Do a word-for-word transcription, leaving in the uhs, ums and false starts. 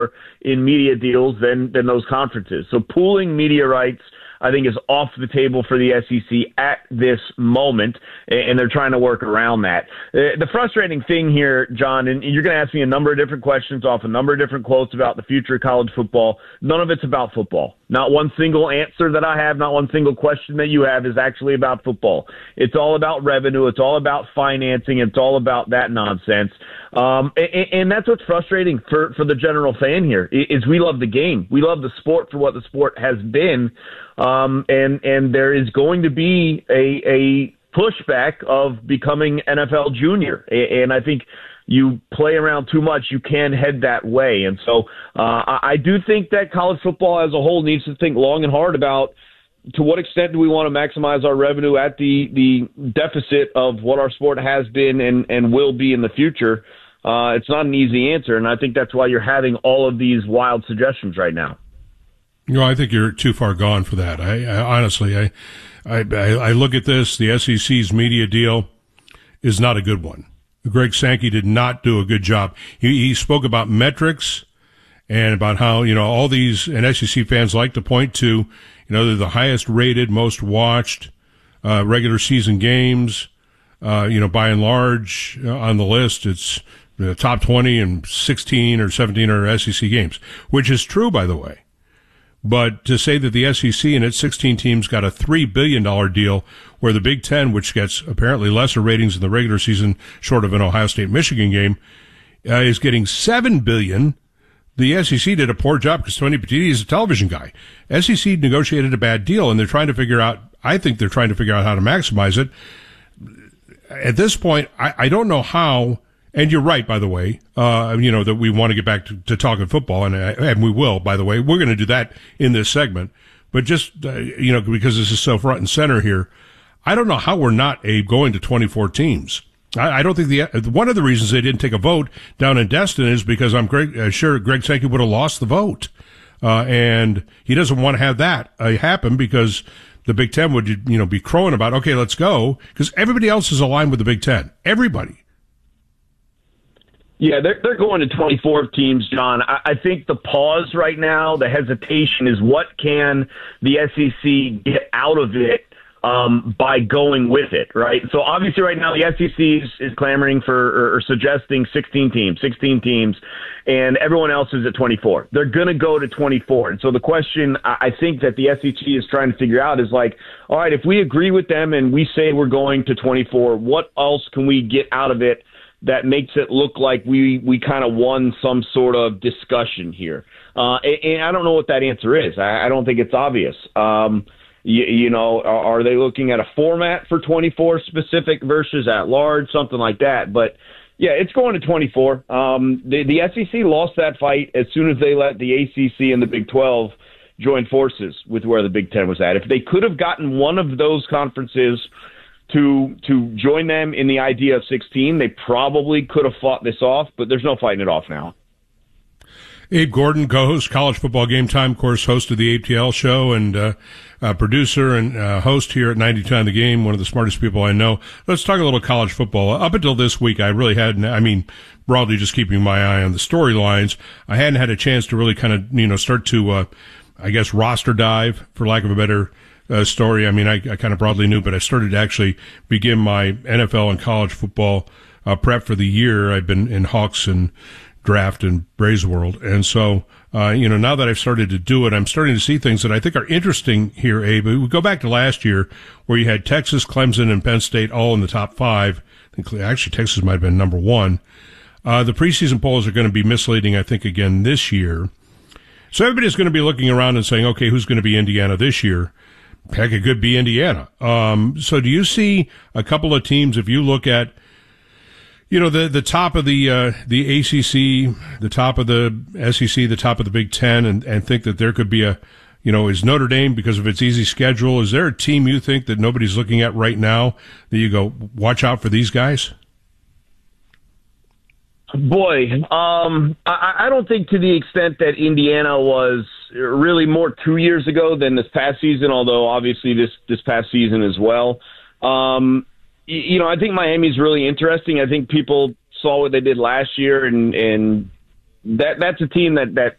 in media deals than than those conferences. So pooling media rights, I think, is off the table for the S E C at this moment, and they're trying to work around that. The frustrating thing here, John, and you're going to ask me a number of different questions off a number of different quotes about the future of college football. None of it's about football. Not one single answer that I have, not one single question that you have is actually about football. It's all about revenue. It's all about financing. It's all about that nonsense. Um, and, and that's what's frustrating for, for the general fan here, is we love the game. We love the sport for what the sport has been. Um, and, and there is going to be a, a pushback of becoming N F L junior. And I think you play around too much, you can head that way. And so uh, I do think that college football as a whole needs to think long and hard about to what extent do we want to maximize our revenue at the, the deficit of what our sport has been and, and will be in the future. Uh, it's not an easy answer, and I think that's why you're having all of these wild suggestions right now. You know, I think you're too far gone for that. I, I honestly, I, I, I look at this. The S E C's media deal is not a good one. Greg Sankey did not do a good job. He, he spoke about metrics and about how, you know, all these, and S E C fans like to point to, you know, they're the highest rated, most watched, uh, regular season games, uh, you know, by and large uh, on the list. It's the top twenty and sixteen or seventeen are S E C games, which is true, by the way. But to say that the S E C and its sixteen teams got a three billion dollars deal, where the Big Ten, which gets apparently lesser ratings in the regular season, short of an Ohio State-Michigan game, uh, is getting seven billion dollars. The S E C did a poor job because Tony Petitti is a television guy. S E C negotiated a bad deal, and they're trying to figure out, I think they're trying to figure out how to maximize it. At this point, I, I don't know how. And you're right, by the way, uh, you know, that we want to get back to, to talking football, and, and we will, by the way. We're going to do that in this segment. But just, uh, you know, because this is so front and center here, I don't know how we're not a going to twenty-four teams. I, I don't think the, one of the reasons they didn't take a vote down in Destin is because I'm Greg, uh, sure Greg Sankey would have lost the vote. Uh, and he doesn't want to have that uh, happen because the Big Ten would, you know, be crowing about, okay, let's go, because everybody else is aligned with the Big Ten. Everybody. Yeah, they're, they're going to twenty-four teams, John. I, I think the pause right now, the hesitation is what can the S E C get out of it um, by going with it, right? So obviously right now the S E C is, is clamoring for or, or suggesting sixteen teams, sixteen teams, and everyone else is at twenty-four. They're going to go to twenty-four. And so the question I think that the S E C is trying to figure out is like, all right, if we agree with them and we say we're going to twenty-four, what else can we get out of it that makes it look like we, we kind of won some sort of discussion here? Uh, and, and I don't know what that answer is. I, I don't think it's obvious. Um, you, you know, are, are they looking at a format for twenty-four specific versus at large, something like that? But, yeah, it's going to twenty-four. Um, the, the S E C lost that fight as soon as they let the A C C and the Big twelve join forces with where the Big Ten was at. If they could have gotten one of those conferences to to join them in the idea of sixteen, they probably could have fought this off, but there's no fighting it off now. Abe Gordon, co-host College Football Game Time, of course, host of the A T L show, and uh, uh, producer and uh, host here at ninety-two on the Game, one of the smartest people I know. Let's talk a little college football. Up until this week, I really hadn't, I mean, broadly just keeping my eye on the storylines. I hadn't had a chance to really kind of, you know, start to, uh, I guess, roster dive, for lack of a better uh, story. I mean, I, I kind of broadly knew, but I started to actually begin my N F L and college football uh, prep for the year. I've been in Hawks and draft and Braves world. And so, uh, you know, now that I've started to do it, I'm starting to see things that I think are interesting here, Abe. We go back to last year where you had Texas, Clemson, and Penn State all in the top five. I think actually Texas might have been number one. Uh, the preseason polls are going to be misleading, I think, again this year. So everybody's going to be looking around and saying, okay, who's going to be Indiana this year? Heck, it could be Indiana. Um, so do you see a couple of teams, if you look at, you know, the, the top of the, uh, the A C C, the top of the S E C, the top of the Big Ten, and, and think that there could be a, you know, is Notre Dame, because of its easy schedule, is there a team you think that nobody's looking at right now that you go, watch out for these guys? Boy, um, I, I don't think to the extent that Indiana was really more two years ago than this past season, although obviously this, this past season as well. Um, You know, I think Miami's really interesting. I think people saw what they did last year and, and that that's a team that, that